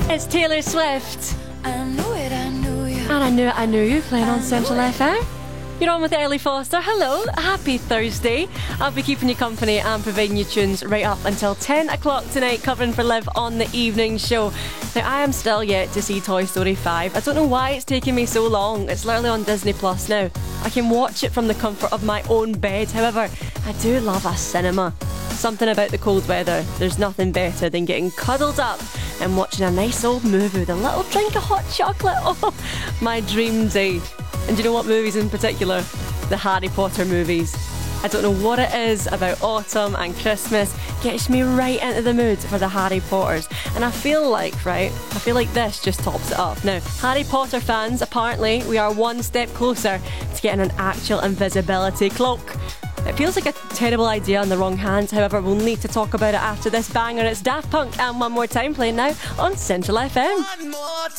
It's Taylor Swift. I knew it, I knew you. And I knew you playing on Central FM. You're on with Ellie Foster. Hello, happy Thursday. I'll be keeping you company and providing you tunes right up until 10 o'clock tonight, covering for Liv on the evening show. Now, I am still yet to see Toy Story 5. I don't know why it's taking me so long. It's literally on Disney Plus now. I can watch it from the comfort of my own bed. However, I do love a cinema. Something about the cold weather. There's nothing better than getting cuddled up and watching a nice old movie with a little drink of hot chocolate. Oh, my dream day. And do you know what movies in particular? The Harry Potter movies. I don't know what it is about autumn and Christmas gets me right into the mood for the Harry Potters. And I feel like this just tops it up. Now, Harry Potter fans, apparently we are one step closer to getting an actual invisibility cloak. It feels like a terrible idea in the wrong hands. However, we'll need to talk about it after this banger. It's Daft Punk and One More Time playing now on Central FM.